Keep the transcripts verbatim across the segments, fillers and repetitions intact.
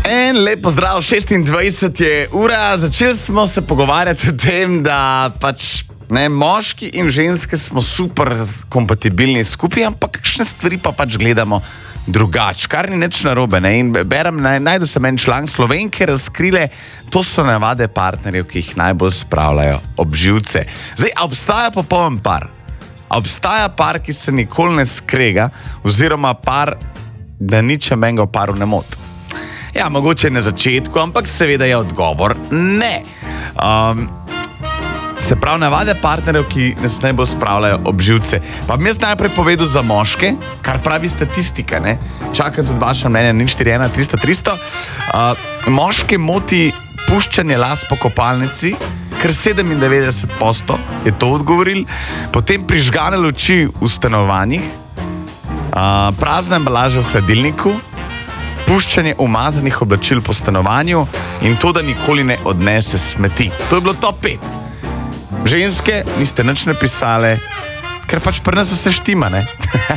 En lep pozdrav, šestindvajset je ura, začeli smo se pogovarjati o tem, da pač ne, moški in ženske smo super kompatibilni skupaj, ampak kakšne stvari pa pač gledamo drugače, kar ni nič narobe. Ne? In berem, naj, najdu sem en članek, Slovenke razkrile, to so navade partnerjev, ki jih najbolj spravljajo ob živce. Zdaj, obstaja popoln par. Obstaja par, ki se nikoli ne skrega, oziroma par, da ničem menga v paru ne moti. Ja, mogoče na začetku, ampak seveda je odgovor ne. Um, se pravi, navade partnerjev, ki nas najbolj spravljajo ob živce. Pa bi jaz najprej povedal za moške, kar pravi statistika, ne? Čakam tudi vaša mnenja, nič štiri ena tristo tristo. Uh, moške moti puščanje las po kopalnici, ker sedemindevetdeset posto je to odgovoril. Potem prižgane luči v stanovanjih, uh, prazne embalaže v hladilniku, puščanje umazanih oblačil po stanovanju in to, da nikoli ne odnese smeti. To je bilo top pet. Ženske, niste nič napisale, ker pač pri nas vse štima, ne?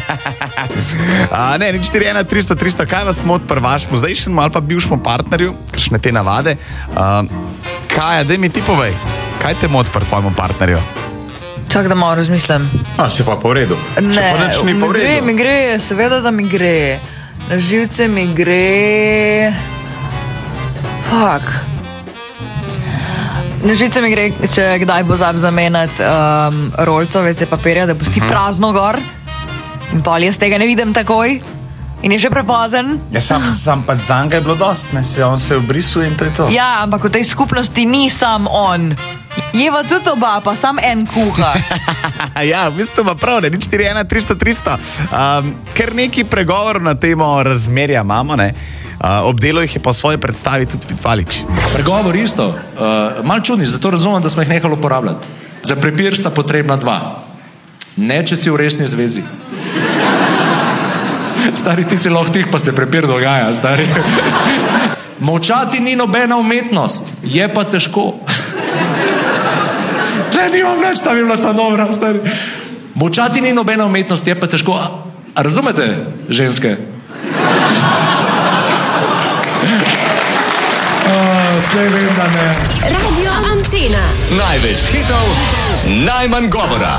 A, ne, nič štiri ena tristo tristo, kaj vas moti pri vašemu zdajšnjemu ali pa bivšemu partnerju, kakšne te navade? A, Kaja, daj mi ti povej, kaj te moti pri tvojemu partnerju? Čak, da malo razmislim. A, si pa po redu. Ne, mi gre, mi gre, seveda, da mi gre. Na živce mi gre... Fak. Na živce mi gre, če kdaj bo zab zamenjati um, rolco ve ce papirja, da pusti prazno gor. In pol jaz tega ne vidim takoj. In je že prepozen. Ja, sam, sam pa zanga je bilo dost, ne, se on se je obrisul in to je to. Ja, ampak v tej skupnosti ni sam on. Jeva tudi oba, pa sam en kuha. Ja, v bistvu pa prav, ne, nič štiri ena tristo tristo. Um, ker neki pregovor na temo razmerja imamo, ne, uh, obdelo jih je po svoji predstavi tudi Vitvalič. Pregovor isto, uh, malo čudni, zato razumem, da smo jih nehali uporabljati. Za prepir sta potrebna dva. Ne, če si v resni zvezi. Stari, ti si lahko tih, pa se prepir dogaja, stari. Molčati ni nobena umetnost, je pa težko. Ne, nimam več, ta bi bila samo dobra, stari. Molčati ni nobena umetnost, je pa težko. A, a razumete, ženske? Vse vem, da ne. Radio Antena. Največ hitov, najmanj govora.